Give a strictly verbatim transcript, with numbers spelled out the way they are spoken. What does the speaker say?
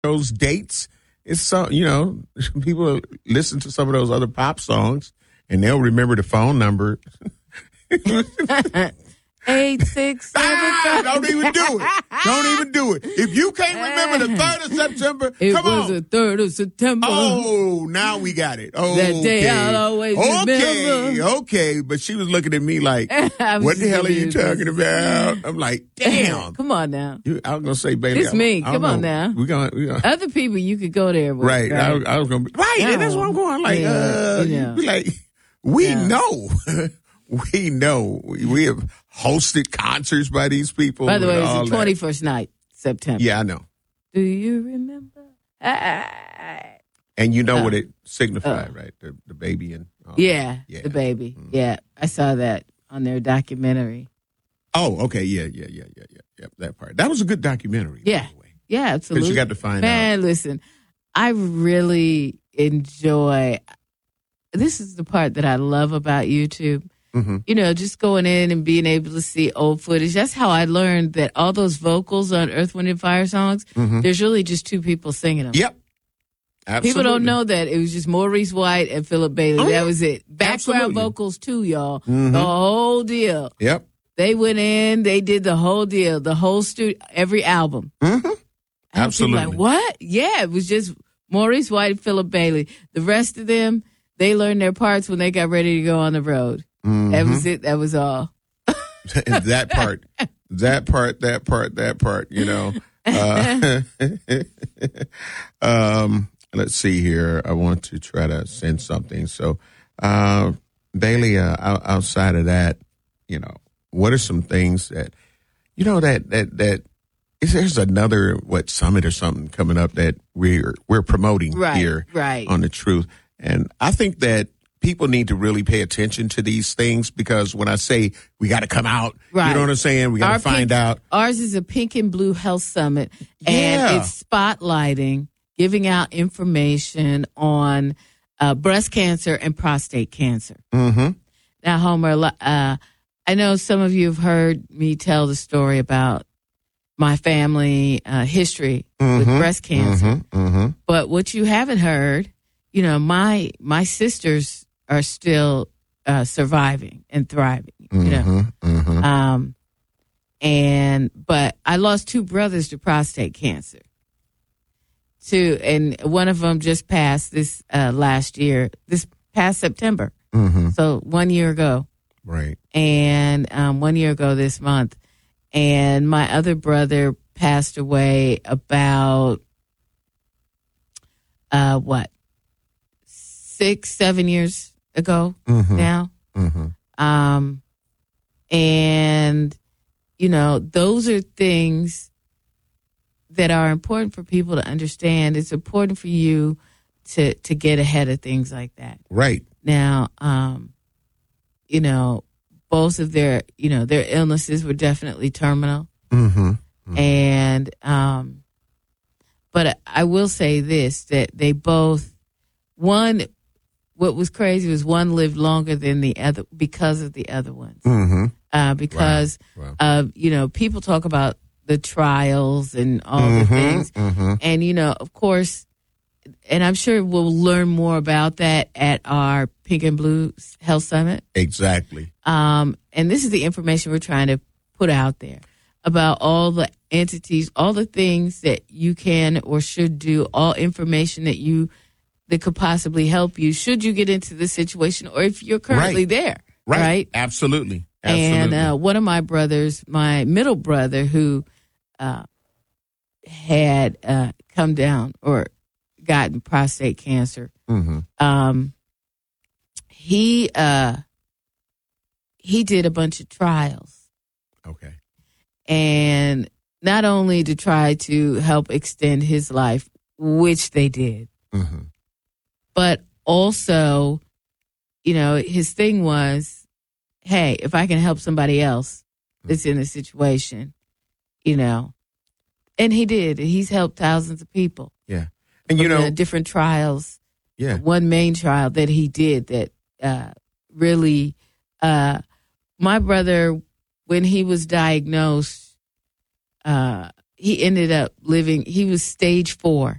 those dates. It's so, you know, people listen to some of those other pop songs and they'll remember the phone number. Eight, six, seven, ah, don't even do it. Don't even do it. If you can't remember the third of September, it come was on. the third of September. Oh, now we got it. Oh, that day okay. I'll always okay, remember. Okay, but she was looking at me like, what the hell are you talking about? I'm like, damn. Come on now. You, I was going to say, Bailey. It's me. I, I come on know. now. We gonna, we gonna, Other people you could go there with. Right. right? I, I was going to be, right. No. And that's what I'm going like, yeah, uh, you know. be like, we yeah. know. We know. We, we have hosted concerts by these people. By the way, it's the twenty-first that. night, September. Yeah, I know. Do you remember? And you know uh, what it signified, uh, right? The, the baby and all yeah, that. yeah, the baby. Mm-hmm. Yeah, I saw that on their documentary. Oh, okay. Yeah, yeah, yeah, yeah, yeah. Yep, that part. That was a good documentary. Yeah. By the way. Yeah, absolutely. Because you got to find Man, out. Man, listen, I really enjoy, this is the part that I love about YouTube. Mm-hmm. You know, just going in and being able to see old footage. That's how I learned that all those vocals on Earth, Wind, and Fire songs, mm-hmm. there's really just two people singing them. Yep. Absolutely. People don't know that. It was just Maurice White and Philip Bailey. Oh, that was it. Background absolutely. vocals too, y'all. Mm-hmm. The whole deal. Yep. They went in, they did the whole deal, the whole studio, every album. Mm-hmm. Absolutely. Like, what? Yeah, it was just Maurice White and Philip Bailey. The rest of them, they learned their parts when they got ready to go on the road. Mm-hmm. That was it. That was all. that part, that part, that part, that part, you know. Uh, um, let's see here. I want to try to send something. So, uh, Bailey, uh, outside of that, you know, what are some things that, you know, that, that, that, is there's another, what, summit or something coming up that we're, we're promoting right, here right. on The Truth. And I think that people need to really pay attention to these things because when I say we got to come out, right. you know what I'm saying? We got to find pink, out. Ours is a Pink and Blue Health Summit, and yeah. it's spotlighting, giving out information on uh, breast cancer and prostate cancer. Mm-hmm. Now, Homer, uh, I know some of you have heard me tell the story about my family uh, history mm-hmm. with breast cancer, mm-hmm. Mm-hmm. but what you haven't heard, you know, my my sisters are still uh, surviving and thriving, you mm-hmm, know. Mm-hmm. Um, and but I lost two brothers to prostate cancer. Two, and one of them just passed this uh, last year, this past September. Mm-hmm. So one year ago, right? And um, one year ago this month, and my other brother passed away about uh, what six, seven years ago mm-hmm. now. Mm-hmm. Um, and, you know, those are things that are important for people to understand. It's important for you to, to get ahead of things like that. Right. Now, um, you know, both of their, you know, their illnesses were definitely terminal. Mm-hmm. Mm-hmm. And, um, but I will say this, that they both, one, what was crazy was one lived longer than the other because of the other ones. Mm-hmm. Uh, because, wow. Wow. Uh, you know, people talk about the trials and all mm-hmm. the things. Mm-hmm. And, you know, of course, and I'm sure we'll learn more about that at our Pink and Blue Health Summit. Exactly. Um, and this is the information we're trying to put out there about all the entities, all the things that you can or should do, all information that you that could possibly help you should you get into this situation or if you're currently right. there. Right. right? Absolutely. Absolutely. And uh, one of my brothers, my middle brother, who uh, had uh, come down or gotten prostate cancer, mm-hmm. um, he uh, he did a bunch of trials. Okay. And not only to try to help extend his life, which they did, mm-hmm. but also, you know, his thing was, hey, if I can help somebody else that's in a situation, you know, and he did. He's helped thousands of people. Yeah. And, you know, different trials. Yeah. One main trial that he did that uh, really, uh, my brother, when he was diagnosed, uh, he ended up living, he was stage four.